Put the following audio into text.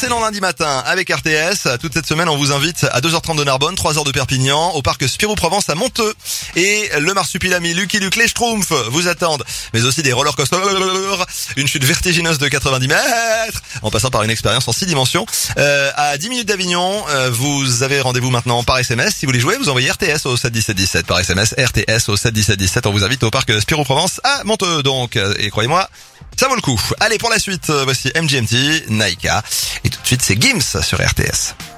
excellent lundi matin avec RTS. Toute cette semaine, on vous invite à 2h30 de Narbonne, 3h de Perpignan, au parc Spirou-Provence à Monteux. Et le marsupilami Lucky Luke les Schtroumpfs vous attendent. Mais aussi des roller coasters, une chute vertigineuse de 90 mètres, en passant par une expérience en 6 dimensions. À 10 minutes d'Avignon, vous avez rendez-vous maintenant par SMS. Si vous voulez jouer, vous envoyez RTS au 71717 par SMS. RTS au 71717. On vous invite au parc Spirou-Provence à Monteux. Donc, et croyez-moi, ça vaut le coup. Allez, pour la suite, voici MGMT, Naika. Et tout de suite, c'est Gims sur RTS.